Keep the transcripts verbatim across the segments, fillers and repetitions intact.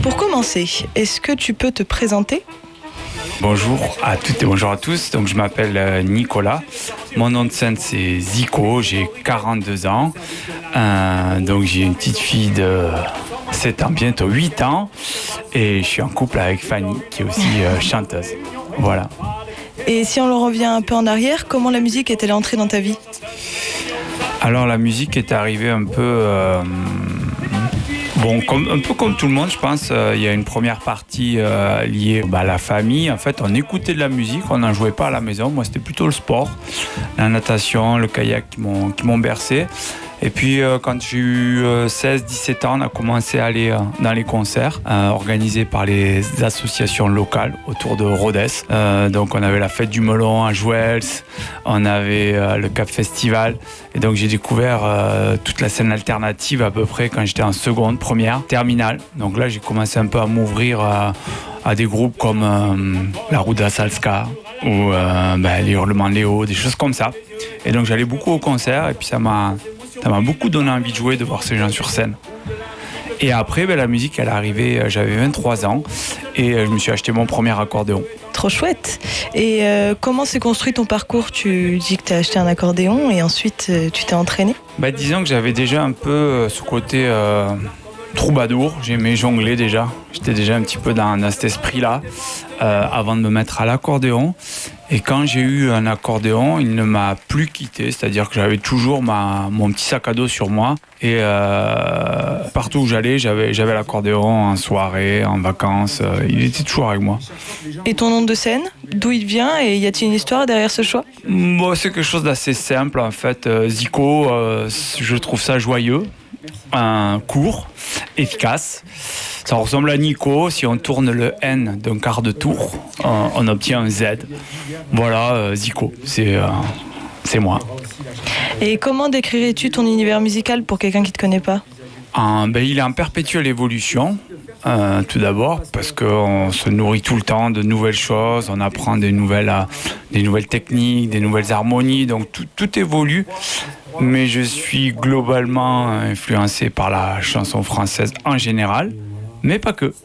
Pour commencer, est-ce que tu peux te présenter ? Bonjour à toutes et bonjour à tous. Donc, je m'appelle Nicolas. Mon nom de scène, c'est Zico. J'ai quarante-deux ans. Euh, donc, j'ai une petite fille de sept ans, bientôt huit ans. Et je suis en couple avec Fanny, qui est aussi euh, chanteuse. Voilà. Et si on le revient un peu en arrière, comment la musique est-elle entrée dans ta vie ? Alors, la musique est arrivée un peu... Euh, Bon, comme, un peu comme tout le monde, je pense, euh, il y a une première partie euh, liée bah, à la famille. En fait, on écoutait de la musique, on n'en jouait pas à la maison. Moi, c'était plutôt le sport, la natation, le kayak qui m'ont, qui m'ont bercé. Et puis, euh, quand j'ai eu euh, seize dix-sept ans, on a commencé à aller euh, dans les concerts euh, organisés par les associations locales autour de Rodez. Euh, donc, on avait la fête du melon à Jouels, on avait euh, le Cap Festival. Et donc, j'ai découvert euh, toute la scène alternative à peu près quand j'étais en seconde, première, terminale. Donc là, j'ai commencé un peu à m'ouvrir à, à des groupes comme euh, la Ruda Salska ou euh, bah, les Hurlements Léo, des choses comme ça. Et donc, j'allais beaucoup au concert et puis ça m'a... Ça m'a beaucoup donné envie de jouer, de voir ces gens sur scène. Et après, ben, la musique, elle est arrivée, j'avais vingt-trois ans et je me suis acheté mon premier accordéon. Trop chouette. Et euh, comment s'est construit ton parcours ? Tu dis que tu as acheté un accordéon et ensuite euh, tu t'es entraîné ? Ben, disons que j'avais déjà un peu euh, ce côté euh, troubadour. J'aimais jongler déjà. J'étais déjà un petit peu dans, dans cet esprit-là euh, avant de me mettre à l'accordéon. Et quand j'ai eu un accordéon, il ne m'a plus quitté, c'est-à-dire que j'avais toujours ma, mon petit sac à dos sur moi. Et euh, partout où j'allais, j'avais, j'avais l'accordéon en soirée, en vacances, euh, il était toujours avec moi. Et ton nom de scène, d'où il vient et y a-t-il une histoire derrière ce choix ? Moi, c'est quelque chose d'assez simple en fait. Euh, Zico, euh, je trouve ça joyeux, un court, efficace. Ça ressemble à Nico. Si on tourne le N d'un quart de tour, on, on obtient un Z. Voilà, euh, Zico, c'est, euh, c'est moi. Et comment décrirais-tu ton univers musical pour quelqu'un qui ne te connaît pas ? Un, ben, il est en perpétuelle évolution, euh, tout d'abord, parce qu'on se nourrit tout le temps de nouvelles choses, on apprend des nouvelles, euh, des nouvelles techniques, des nouvelles harmonies, donc tout, tout évolue. Mais je suis globalement influencé par la chanson française en général. Mais pas que.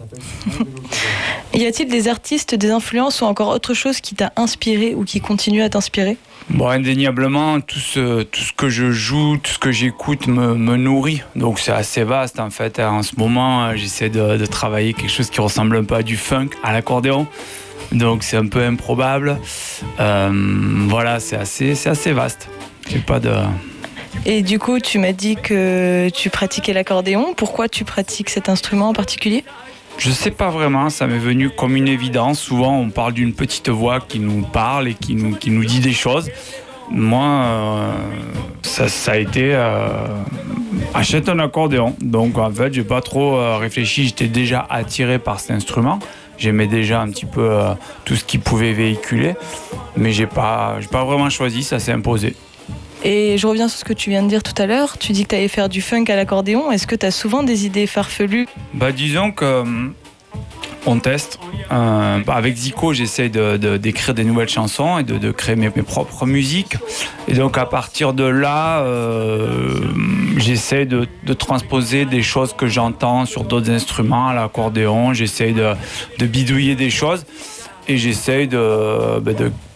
Y a-t-il des artistes, des influences ou encore autre chose qui t'a inspiré ou qui continue à t'inspirer ? Bon, indéniablement, tout ce, tout ce que je joue, tout ce que j'écoute me, me nourrit. Donc c'est assez vaste en fait. En ce moment, j'essaie de, de travailler quelque chose qui ressemble un peu à du funk, à l'accordéon. Donc c'est un peu improbable. Euh, voilà, c'est assez, c'est assez vaste. J'ai pas de... Et du coup, tu m'as dit que tu pratiquais l'accordéon. Pourquoi tu pratiques cet instrument en particulier ? Je sais pas vraiment, ça m'est venu comme une évidence. Souvent, on parle d'une petite voix qui nous parle et qui nous, qui nous dit des choses. Moi, euh, ça, ça a été euh, achète un accordéon. Donc en fait, j'ai pas trop euh, réfléchi. J'étais déjà attiré par cet instrument. J'aimais déjà un petit peu euh, tout ce qu'il pouvait véhiculer, mais j'ai pas, j'ai pas vraiment choisi. Ça s'est imposé. Et je reviens sur ce que tu viens de dire tout à l'heure. Tu dis que tu allais faire du funk à l'accordéon. Est-ce que tu as souvent des idées farfelues ? Bah, disons que on teste. Euh, avec Zico, j'essaie de, de, d'écrire des nouvelles chansons et de, de créer mes, mes propres musiques. Et donc à partir de là, euh, j'essaie de, de transposer des choses que j'entends sur d'autres instruments à l'accordéon. J'essaie de, de bidouiller des choses. Et j'essaye de, de